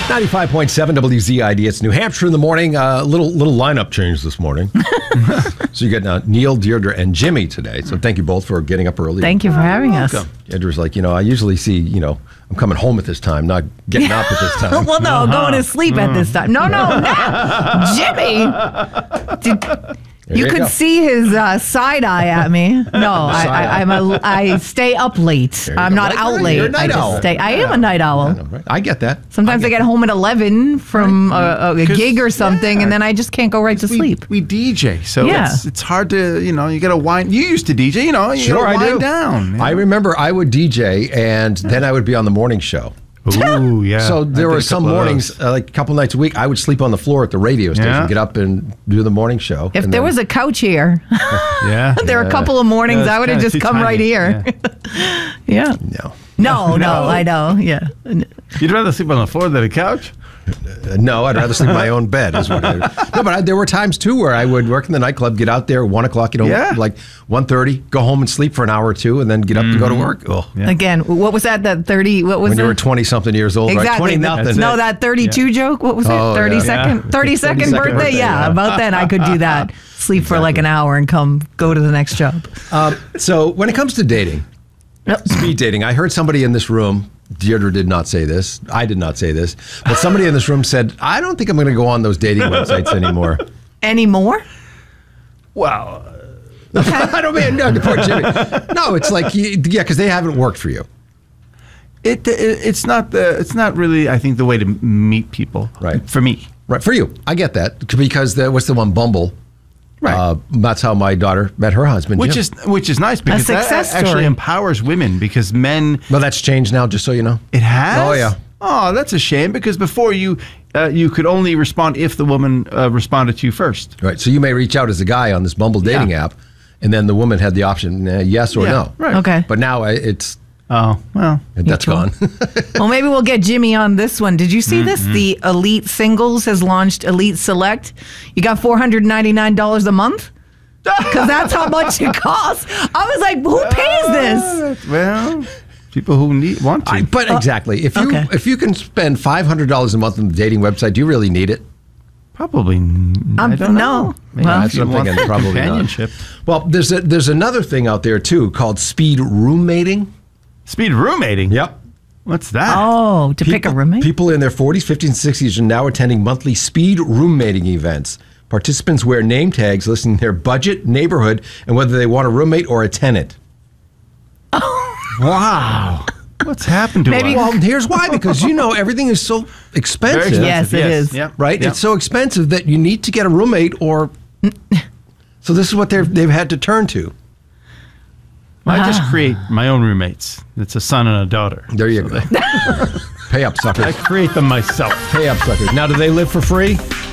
95.7 WZID. It's New Hampshire in the morning. Little lineup change this morning. So you get Neil, Deirdre, and Jimmy today. So thank you both for getting up early. Thank you for having us. Deirdre's like, I usually see, I'm coming home at this time, not getting up at this time. Well, no, going to sleep at this time. No, Jimmy. You could see his side eye at me. No, I stay up late. I'm not out late. You're a night owl. I am a night owl. I get that. Sometimes I get home at 11 from a gig or something, and then I just can't go right to sleep. We DJ, so it's hard to, you got to wind. You used to DJ, you sure, got to I wind do. down. I remember I would DJ, and then I would be on the morning show. Ooh, yeah. So there were some mornings, like a couple nights a week, I would sleep on the floor at the radio station, get up and do the morning show. If there was a couch here, there were a couple of mornings I would have just come right here. Yeah. No, I know. Yeah. You'd rather sleep on the floor than a couch? No, I'd rather sleep in my own bed. But there were times, too, where I would work in the nightclub, get out there, 1 o'clock, like 1:30, go home and sleep for an hour or two, and then get up to go to work. Oh. Yeah. Again, what was that 30? What was when that? you were 20-something years old, exactly. Right? 20-nothing. No, that 32 joke? What was it? 30-second birthday? Yeah, about then I could do that. Sleep for like an hour and go to the next job. So when it comes to dating, speed dating, I heard somebody in this room, Deirdre did not say this, I did not say this, but somebody in this room said, I don't think I'm going to go on those dating websites anymore. Anymore? Well, I don't mean, no, poor Jimmy. No, it's like, because they haven't worked for you. It's not really, I think, the way to meet people. Right. For me. Right, for you. I get that, because what's the one, Bumble? Right. That's how my daughter met her husband, which Jim. is nice, because that actually empowers women, because men. Well, that's changed now, just so you know. It has? Oh, yeah. Oh, that's a shame, because before you could only respond if the woman responded to you first. Right. So you may reach out as a guy on this Bumble dating app, and then the woman had the option, yes or no. Right. Okay. But now it's. Oh, well. That's gone. Well, maybe we'll get Jimmy on this one. Did you see this? The Elite Singles has launched Elite Select. You got $499 a month? Because that's how much it costs. I was like, who pays this? Well, people who want to. But exactly. If you can spend $500 a month on the dating website, do you really need it? Probably. I don't know. Well, that's what I'm thinking. Probably companionship. Not. Well, there's another thing out there, too, called speed roommating. Speed roommating? Yep. What's that? Oh, pick a roommate? People in their 40s, 50s, and 60s are now attending monthly speed roommating events. Participants wear name tags listing their budget, neighborhood, and whether they want a roommate or a tenant. Wow. What's happened to us? Well, here's why. Because, everything is so expensive. Yes, it is. Yep. Right? Yep. It's so expensive that you need to get a roommate or... So this is what they've had to turn to. I just create my own roommates. It's a son and a daughter. There you go. Pay up, suckers. I create them myself. Pay up, suckers. Now, do they live for free?